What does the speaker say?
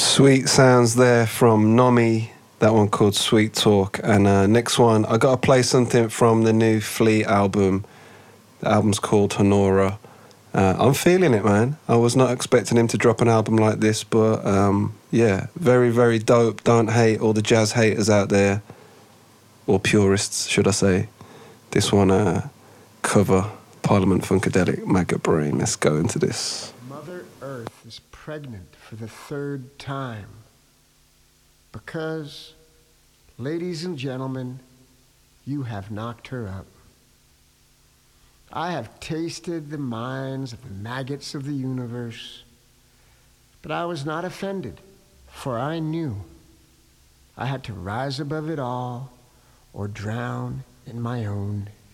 Sweet sounds there from Nomi. That one called Sweet Talk. And next one, I got to play something from the new Flea album. The album's called Honora. I'm feeling it, man. I was not expecting him to drop an album like this, but yeah, very, very dope. Don't hate all the jazz haters out there, or purists, should I say. This one, cover Parliament Funkadelic, Maggot Brain. Let's go into this. Mother Earth is pregnant for the third time because, ladies and gentlemen, you have knocked her up. I have tasted the minds of the maggots of the universe, but I was not offended, for I knew I had to rise above it all or drown in my own